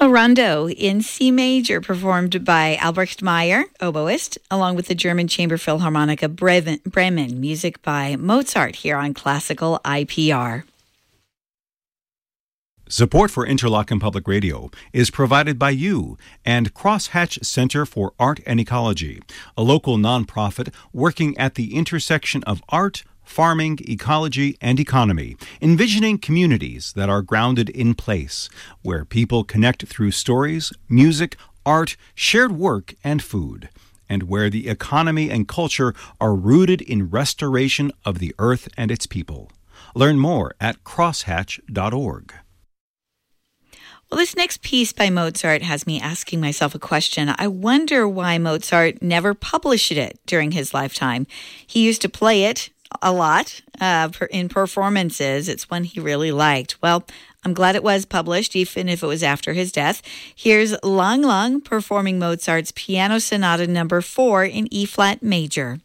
A rondo in C major performed by Albrecht Meyer, oboist, along with the German Chamber Philharmonica Bremen, music by Mozart here on Classical IPR. Support for Interlochen Public Radio is provided by you and Crosshatch Center for Art and Ecology, a local nonprofit working at the intersection of art, farming, ecology, and economy, envisioning communities that are grounded in place, where people connect through stories, music, art, shared work, and food, and where the economy and culture are rooted in restoration of the earth and its people. Learn more at crosshatch.org. Well, this next piece by Mozart has me asking myself a question. I wonder why Mozart never published it during his lifetime. He used to play it a lot in performances. It's one he really liked. Well, I'm glad it was published, even if it was after his death. Here's Lang Lang performing Mozart's Piano Sonata No. 4 in E-flat major.